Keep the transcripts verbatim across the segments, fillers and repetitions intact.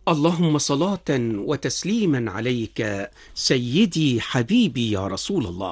اللهم صلاة وتسليما عليك سيدي حبيبي يا رسول الله.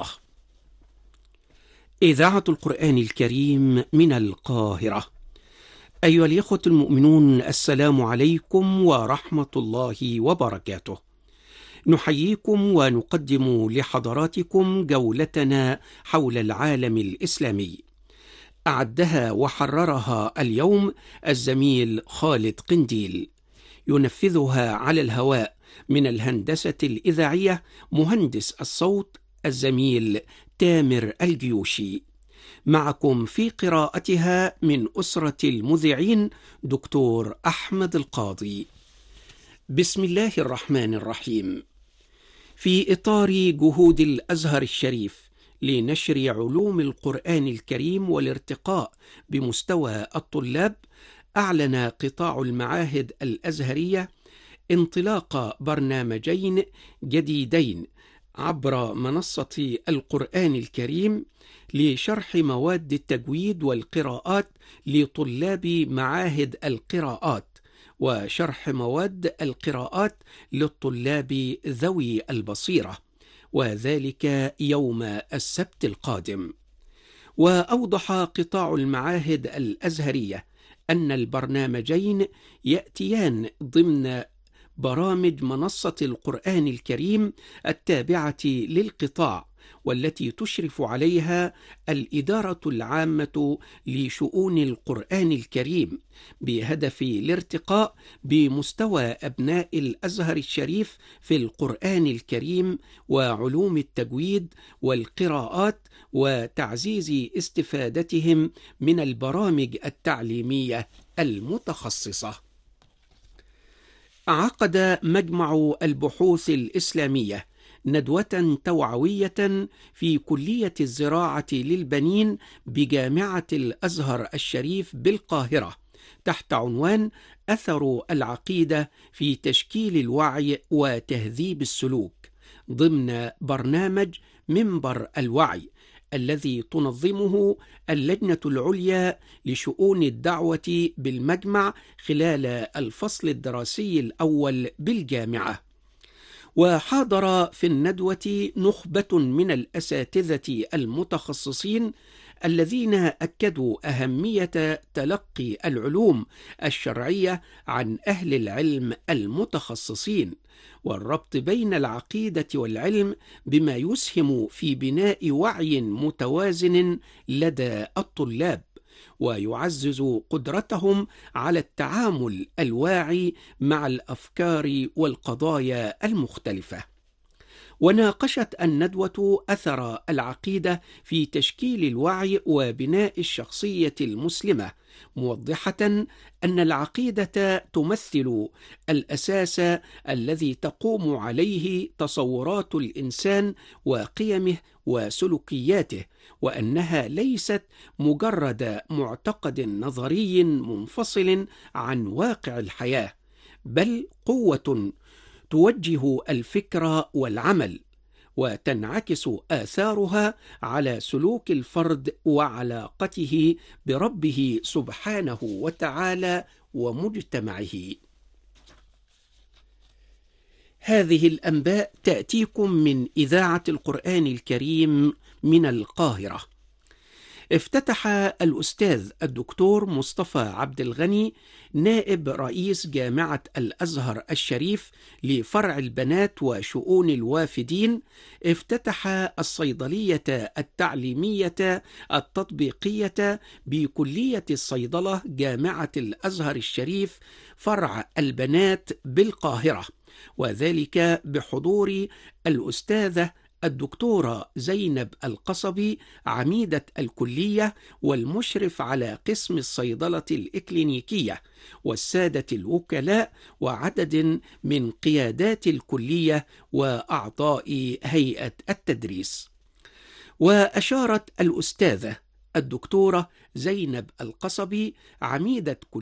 إذاعة القرآن الكريم من القاهرة. أيها الإخوة المؤمنون، السلام عليكم ورحمة الله وبركاته. نحييكم ونقدم لحضراتكم جولتنا حول العالم الإسلامي. أعدها وحررها اليوم الزميل خالد قنديل. ينفذها على الهواء من الهندسة الإذاعية مهندس الصوت الزميل تامر الجيوشي. معكم في قراءتها من أسرة المذيعين دكتور أحمد القاضي. بسم الله الرحمن الرحيم. في إطار جهود الأزهر الشريف لنشر علوم القرآن الكريم والارتقاء بمستوى الطلاب، أعلن قطاع المعاهد الأزهرية انطلاق برنامجين جديدين عبر منصة القرآن الكريم لشرح مواد التجويد والقراءات لطلاب معاهد القراءات، وشرح مواد القراءات للطلاب ذوي البصيرة، وذلك يوم السبت القادم. وأوضح قطاع المعاهد الأزهرية أن البرنامجين يأتيان ضمن برامج منصة القرآن الكريم التابعة للقطاع، والتي تشرف عليها الإدارة العامة لشؤون القرآن الكريم، بهدف الارتقاء بمستوى أبناء الأزهر الشريف في القرآن الكريم وعلوم التجويد والقراءات، وتعزيز استفادتهم من البرامج التعليمية المتخصصة. عقد مجمع البحوث الإسلامية ندوة توعوية في كلية الزراعة للبنين بجامعة الأزهر الشريف بالقاهرة تحت عنوان أثر العقيدة في تشكيل الوعي وتهذيب السلوك، ضمن برنامج منبر الوعي الذي تنظمه اللجنة العليا لشؤون الدعوة بالمجمع خلال الفصل الدراسي الأول بالجامعة. وحاضر في الندوة نخبة من الأساتذة المتخصصين الذين أكدوا أهمية تلقي العلوم الشرعية عن أهل العلم المتخصصين، والربط بين العقيدة والعلم بما يسهم في بناء وعي متوازن لدى الطلاب، ويعزز قدرتهم على التعامل الواعي مع الأفكار والقضايا المختلفة. وناقشت الندوة أثر العقيدة في تشكيل الوعي وبناء الشخصية المسلمة، موضحة أن العقيدة تمثل الأساس الذي تقوم عليه تصورات الإنسان وقيمه وسلوكياته، وأنها ليست مجرد معتقد نظري منفصل عن واقع الحياة، بل قوة توجه الفكر والعمل، وتنعكس آثارها على سلوك الفرد وعلاقته بربه سبحانه وتعالى ومجتمعه. هذه الأنباء تأتيكم من إذاعة القرآن الكريم من القاهرة. افتتح الأستاذ الدكتور مصطفى عبد الغني نائب رئيس جامعة الأزهر الشريف لفرع البنات وشؤون الوافدين، افتتح الصيدلية التعليمية التطبيقية بكلية الصيدلة جامعة الأزهر الشريف فرع البنات بالقاهرة، وذلك بحضور الأستاذة الدكتورة زينب القصبي عميدة الكلية والمشرف على قسم الصيدلة الإكلينيكية، والسادة الوكلاء، وعدد من قيادات الكلية وأعضاء هيئة التدريس. وأشارت الأستاذة الدكتورة زينب القصبي عميدة